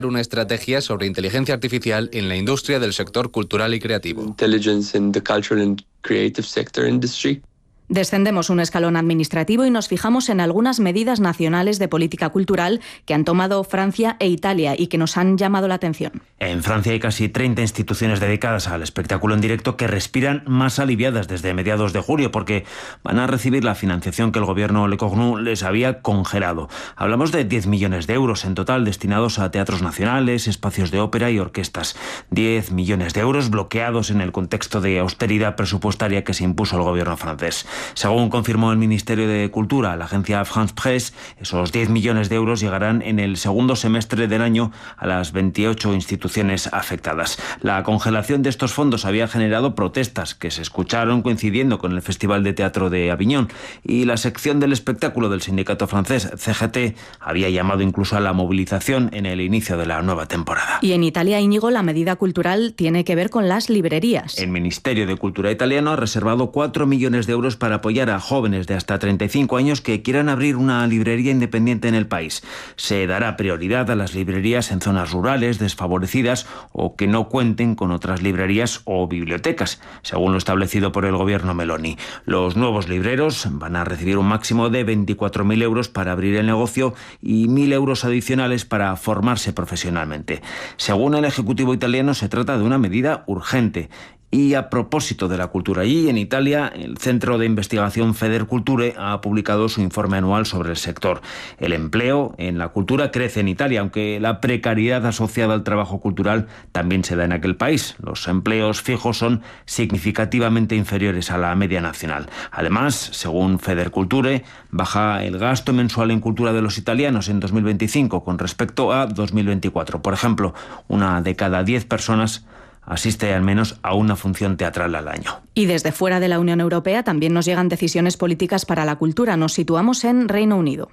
una estrategia sobre inteligencia artificial en la industria del sector cultural y creativo. Intelligence in the cultural and creative sector industry. Descendemos un escalón administrativo y nos fijamos en algunas medidas nacionales de política cultural que han tomado Francia e Italia y que nos han llamado la atención. En Francia hay casi 30 instituciones dedicadas al espectáculo en directo que respiran más aliviadas desde mediados de julio porque van a recibir la financiación que el gobierno Le Cornu les había congelado. Hablamos de 10 millones de euros en total destinados a teatros nacionales, espacios de ópera y orquestas. 10 millones de euros bloqueados en el contexto de austeridad presupuestaria que se impuso el gobierno francés. Según confirmó el Ministerio de Cultura, la agencia France Presse, esos 10 millones de euros llegarán en el segundo semestre del año a las 28 instituciones afectadas. La congelación de estos fondos había generado protestas que se escucharon coincidiendo con el Festival de Teatro de Aviñón y la sección del espectáculo del sindicato francés CGT había llamado incluso a la movilización en el inicio de la nueva temporada. Y en Italia, Íñigo, la medida cultural tiene que ver con las librerías. El Ministerio de Cultura italiano ha reservado 4 millones de euros para apoyar a jóvenes de hasta 35 años que quieran abrir una librería independiente en el país. Se dará prioridad a las librerías en zonas rurales, desfavorecidas o que no cuenten con otras librerías o bibliotecas, según lo establecido por el gobierno Meloni. Los nuevos libreros van a recibir un máximo de 24.000 euros para abrir el negocio y 1.000 euros adicionales para formarse profesionalmente. Según el Ejecutivo italiano, se trata de una medida urgente. Y a propósito de la cultura, allí en Italia, el Centro de Investigación Federculture ha publicado su informe anual sobre el sector. El empleo en la cultura crece en Italia, aunque la precariedad asociada al trabajo cultural también se da en aquel país. Los empleos fijos son significativamente inferiores a la media nacional. Además, según Federculture, baja el gasto mensual en cultura de los italianos en 2025 con respecto a 2024. Por ejemplo, una de cada 10 personas asiste al menos a una función teatral al año. Y desde fuera de la Unión Europea también nos llegan decisiones políticas para la cultura. Nos situamos en Reino Unido.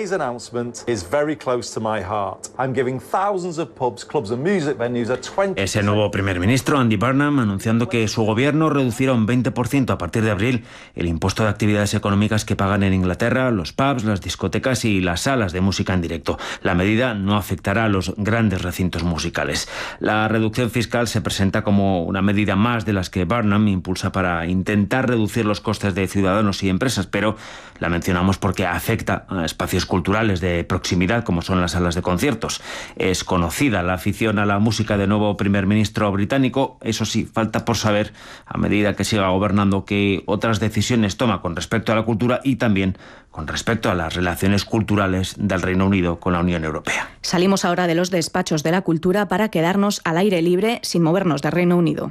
Es el nuevo primer ministro, Andy Burnham, anunciando que su gobierno reducirá un 20% a partir de abril el impuesto de actividades económicas que pagan en Inglaterra los pubs, las discotecas y las salas de música en directo. La medida no afectará a los grandes recintos musicales. La reducción fiscal se presenta como una medida más de las que Burnham impulsa para intentar reducir los costes de ciudadanos y empresas, pero la mencionamos porque afecta a espacios culturales de proximidad como son las salas de conciertos. Es conocida la afición a la música del nuevo primer ministro británico. Eso sí, falta por saber, a medida que siga gobernando, qué otras decisiones toma con respecto a la cultura y también con respecto a las relaciones culturales del Reino Unido con la Unión Europea. Salimos ahora de los despachos de la cultura para quedarnos al aire libre sin movernos de Reino Unido.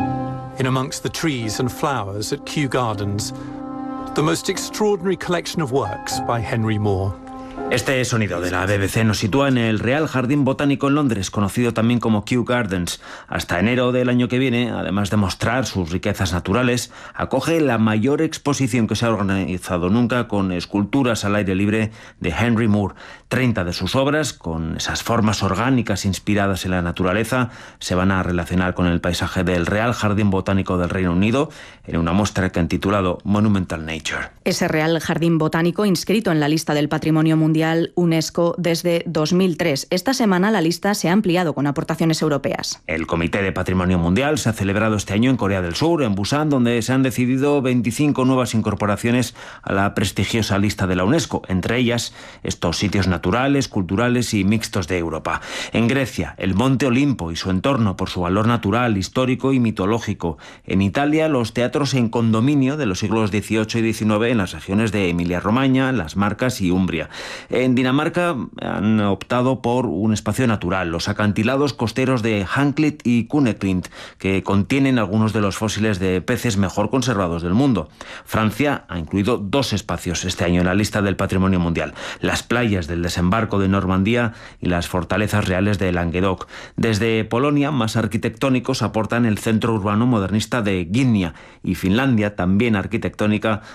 In amongst the trees and flowers at Kew Gardens, the most extraordinary collection of works by Henry Moore. Este sonido de la BBC nos sitúa en el Real Jardín Botánico en Londres, conocido también como Kew Gardens. Hasta enero del año que viene, además de mostrar sus riquezas naturales, acoge la mayor exposición que se ha organizado nunca con esculturas al aire libre de Henry Moore. 30 de sus obras, con esas formas orgánicas inspiradas en la naturaleza, se van a relacionar con el paisaje del Real Jardín Botánico del Reino Unido en una muestra que han titulado Monumental Nature. Ese Real Jardín Botánico inscrito en la lista del Patrimonio Mundial UNESCO desde 2003. Esta semana la lista se ha ampliado con aportaciones europeas. El Comité de Patrimonio Mundial se ha celebrado este año en Corea del Sur, en Busan, donde se han decidido 25 nuevas incorporaciones a la prestigiosa lista de la UNESCO, entre ellas estos sitios naturales, culturales y mixtos de Europa. En Grecia, el Monte Olimpo y su entorno por su valor natural, histórico y mitológico. En Italia, los teatros en condominio de los siglos XVIII y XIX en las regiones de Emilia-Romagna, Las Marcas y Umbria. En Dinamarca han optado por un espacio natural, los acantilados costeros de Hanklint y Kuneklint, que contienen algunos de los fósiles de peces mejor conservados del mundo. Francia ha incluido 2 espacios este año en la lista del Patrimonio Mundial: las playas del desembarco de Normandía y las fortalezas reales de Languedoc. Desde Polonia, más arquitectónicos aportan el centro urbano modernista de Gdynia, y Finlandia, también arquitectónica, ha conseguido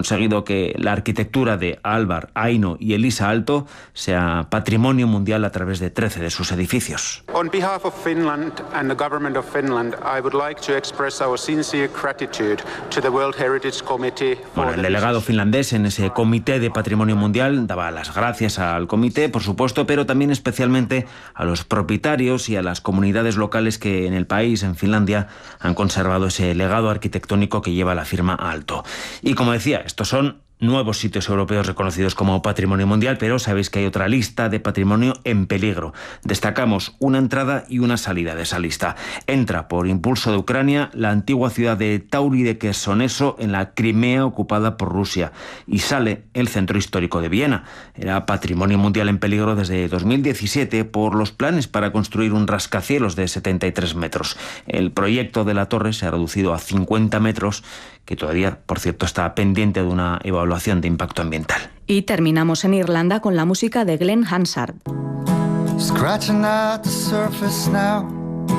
conseguido que la arquitectura de Alvar, Aino y Elisa Aalto sea patrimonio mundial a través de 13 de sus edificios. On behalf of Finland and the government of Finland, I would like to express our sincere gratitude to the World Heritage Committee. Bueno, el delegado finlandés en ese comité de patrimonio mundial daba las gracias al comité, por supuesto, pero también especialmente a los propietarios y a las comunidades locales que en el país, en Finlandia, han conservado ese legado arquitectónico que lleva la firma Aalto. Y como decía, estos son nuevos sitios europeos reconocidos como patrimonio mundial, pero sabéis que hay otra lista de patrimonio en peligro. Destacamos una entrada y una salida de esa lista. Entra, por impulso de Ucrania, la antigua ciudad de Tauri de Quersoneso en la Crimea ocupada por Rusia, y sale el centro histórico de Viena. Era patrimonio mundial en peligro desde 2017 por los planes para construir un rascacielos de 73 metros. El proyecto de la torre se ha reducido a 50 metros, que todavía, por cierto, está pendiente de una evaluación de impacto ambiental. Y terminamos en Irlanda con la música de Glenn Hansard. Scratching at the surface now.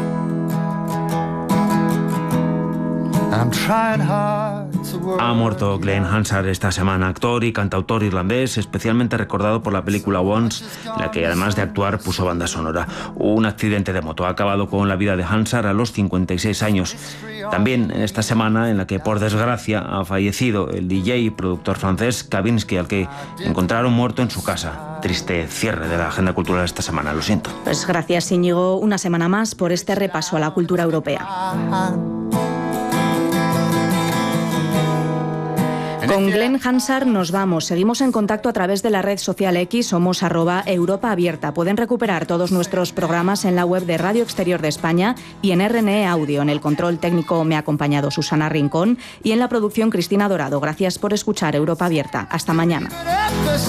I'm trying hard to work. Ha muerto Glenn Hansard esta semana, actor y cantautor irlandés, especialmente recordado por la película Once, en la que además de actuar puso banda sonora. Un accidente de moto ha acabado con la vida de Hansard a los 56 años. También en esta semana en la que, por desgracia, ha fallecido el DJ y productor francés Kavinsky, al que encontraron muerto en su casa. Triste cierre de la agenda cultural esta semana, lo siento. Pues gracias, Íñigo, una semana más por este repaso a la cultura europea. Con Glenn Hansard nos vamos. Seguimos en contacto a través de la red social X, somos @EuropaAbierta. Pueden recuperar todos nuestros programas en la web de Radio Exterior de España y en RNE Audio. En el control técnico me ha acompañado Susana Rincón y en la producción Cristina Dorado. Gracias por escuchar Europa Abierta. Hasta mañana.